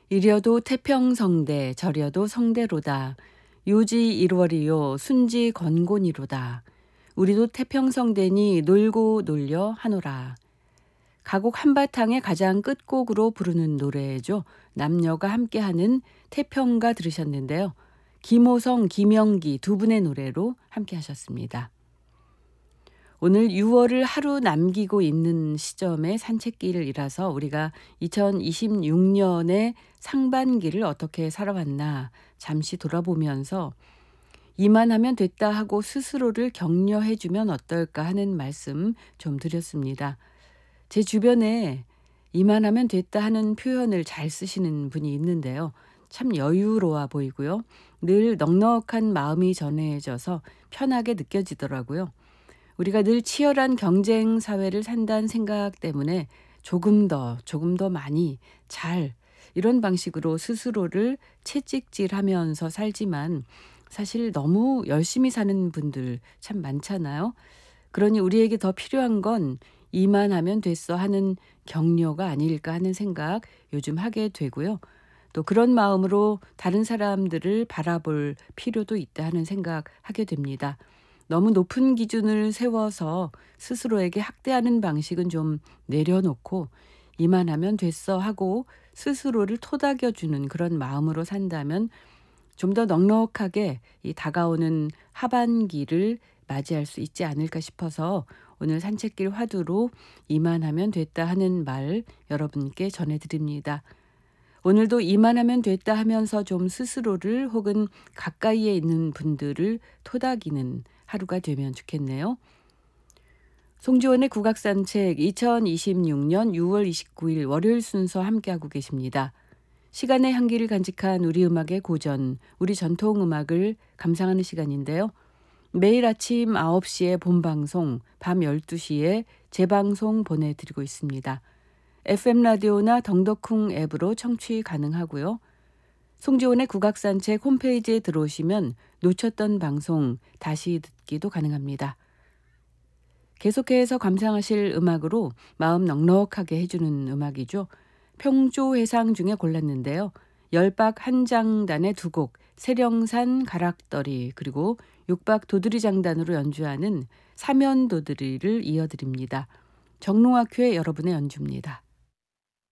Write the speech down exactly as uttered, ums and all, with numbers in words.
이려도 태평성대 저려도 성대로다. 요지 일월이요 순지 건곤이로다. 우리도 태평성대니 놀고 놀려 하노라. 가곡 한바탕의 가장 끝곡으로 부르는 노래죠. 남녀가 함께하는 태평가 들으셨는데요. 김호성, 김영기 두 분의 노래로 함께 하셨습니다. 오늘 유월을 하루 남기고 있는 시점의 산책길이라서 우리가 이천이십육 년의 상반기를 어떻게 살아왔나 잠시 돌아보면서 이만하면 됐다 하고 스스로를 격려해주면 어떨까 하는 말씀 좀 드렸습니다. 제 주변에 이만하면 됐다 하는 표현을 잘 쓰시는 분이 있는데요. 참 여유로워 보이고요. 늘 넉넉한 마음이 전해져서 편하게 느껴지더라고요. 우리가 늘 치열한 경쟁 사회를 산다는 생각 때문에 조금 더 조금 더 많이 잘 이런 방식으로 스스로를 채찍질하면서 살지만 사실 너무 열심히 사는 분들 참 많잖아요. 그러니 우리에게 더 필요한 건 이만하면 됐어 하는 격려가 아닐까 하는 생각 요즘 하게 되고요. 또 그런 마음으로 다른 사람들을 바라볼 필요도 있다 하는 생각 하게 됩니다. 너무 높은 기준을 세워서 스스로에게 학대하는 방식은 좀 내려놓고 이만하면 됐어 하고 스스로를 토닥여주는 그런 마음으로 산다면 좀 더 넉넉하게 이 다가오는 하반기를 맞이할 수 있지 않을까 싶어서 오늘 산책길 화두로 이만하면 됐다 하는 말 여러분께 전해드립니다. 오늘도 이만하면 됐다 하면서 좀 스스로를 혹은 가까이에 있는 분들을 토닥이는 하루가 되면 좋겠네요. 송지원의 국악산책 이천이십육 년 유월 이십구일 월요일 순서 함께하고 계십니다. 시간의 향기를 간직한 우리 음악의 고전, 우리 전통음악을 감상하는 시간인데요. 매일 아침 아홉 시에 본방송, 밤 열두 시에 재방송 보내드리고 있습니다. 에프엠 라디오나 덩더쿵 앱으로 청취 가능하고요. 송지원의 국악산책 홈페이지에 들어오시면 놓쳤던 방송 다시 듣기도 가능합니다. 계속해서 감상하실 음악으로 마음 넉넉하게 해주는 음악이죠. 평조회상 중에 골랐는데요. 열박 한장단의 두 곡, 세령산 가락더리 그리고 육박 도드리장단으로 연주하는 사면도드리를 이어드립니다. 정롱학회 여러분의 연주입니다.